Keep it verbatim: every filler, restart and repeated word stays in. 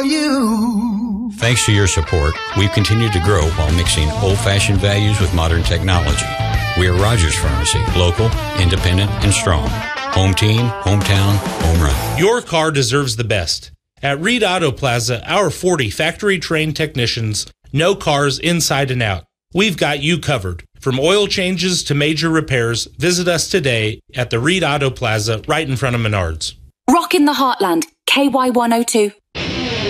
for you. Thanks to your support, we've continued to grow while mixing old-fashioned values with modern technology. We are Rogers Pharmacy, local, independent, and strong. Home team, hometown, home run. Your car deserves the best. At Reed Auto Plaza, our forty factory-trained technicians know cars inside and out. We've got you covered. From oil changes to major repairs, visit us today at the Reed Auto Plaza right in front of Menards. Rock in the Heartland, K Y one oh two.